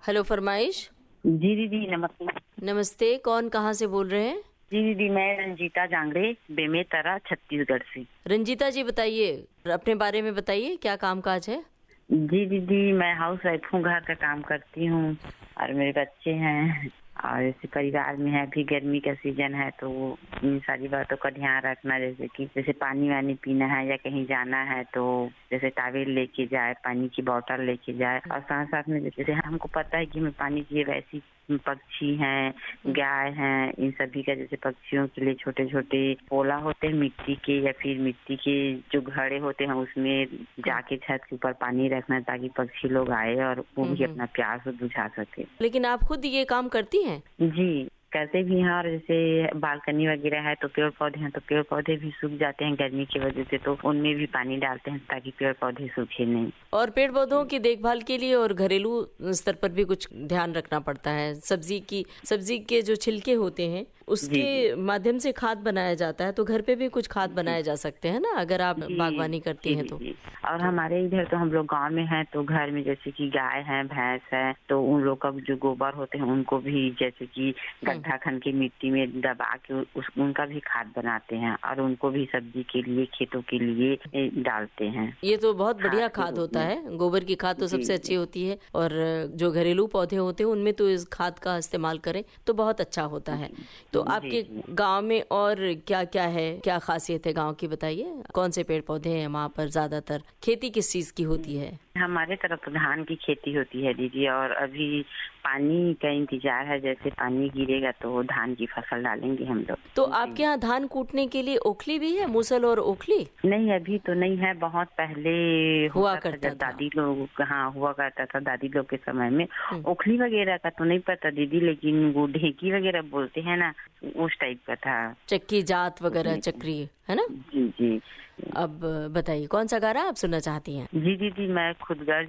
Hello फरमाइश। जी दीदी नमस्ते। नमस्ते, कौन कहाँ से बोल रहे हैं? जी दीदी मैं रंजीता जांगड़े, बेमेतरा, छत्तीसगढ़ से। रंजीता जी बताइए, अपने बारे में बताइए, क्या काम काज है? जी दीदी मैं हाउस वाइफ हूँ, घर का काम करती हूँ और मेरे बच्चे हैं और जैसे परिवार में है। अभी गर्मी का सीजन है तो इन सारी बातों का ध्यान रखना, जैसे पानी वानी पीना है या कहीं जाना है तो जैसे टॉवेल लेके जाए, पानी की बोतल लेके जाए। और साथ साथ में जैसे हमको पता है कि हमें पानी चाहिए, वैसी पक्षी हैं, गाय हैं, इन सभी का जैसे पक्षियों के लिए छोटे छोटे पोला होते हैं मिट्टी के या फिर मिट्टी के जो घड़े होते हैं उसमें जाके छत के ऊपर पानी रखना ताकि पक्षी लोग आए और वो भी अपना प्यास बुझा सके। लेकिन आप खुद ये काम करती हैं? जी करते भी हैं। और जैसे बालकनी वगैरह है तो पेड़ पौधे हैं तो पेड़ पौधे भी सूख जाते हैं गर्मी की वजह से, तो उनमें भी पानी डालते हैं ताकि पेड़ पौधे सूखे नहीं। और पेड़ पौधों की देखभाल के लिए और घरेलू स्तर पर भी कुछ ध्यान रखना पड़ता है। सब्जी के जो छिलके होते हैं उसके माध्यम से खाद बनाया जाता है, तो घर पे भी कुछ खाद बनाए जा सकते हैं ना, अगर आप बागवानी करती हैं तो। और हमारे इधर तो हम लोग गांव में हैं तो घर में जैसे कि गाय है, भैंस है, तो उन लोग का जो गोबर होते हैं उनको भी जैसे कि गड्ढा खन के मिट्टी में दबा के उनका भी खाद बनाते हैं और उनको भी सब्जी के लिए, खेतों के लिए डालते हैं। ये तो बहुत बढ़िया खाद होता है। गोबर की खाद तो सबसे अच्छी होती है और जो घरेलू पौधे होते हैं उनमें तो इस खाद का इस्तेमाल करें तो बहुत अच्छा होता है। तो आपके गांव में और क्या क्या है, क्या खासियत है गांव की, बताइए। कौन से पेड़ पौधे हैं वहाँ पर? ज्यादातर खेती किस चीज की होती है? हमारे तरफ तो धान की खेती होती है दीदी, और अभी पानी का इंतजार है। जैसे पानी गिरेगा तो धान की फसल डालेंगे हम लोग। तो आपके यहाँ धान कूटने के लिए ओखली भी है, मूसल और ओखली? नहीं अभी तो नहीं है, बहुत पहले हुआ करता था। दादी लोग, हाँ हुआ करता था दादी लोग के समय में। ओखली वगैरह का तो नहीं पता दीदी, लेकिन वो ढेकी वगैरह बोलते हैं ना, उस टाइप का था। चक्की जात वगैरह, चक्री, है ना? जी जी। अब बताइए कौन सा गाना आप सुनना चाहती हैं? जी दीदी मैं खुद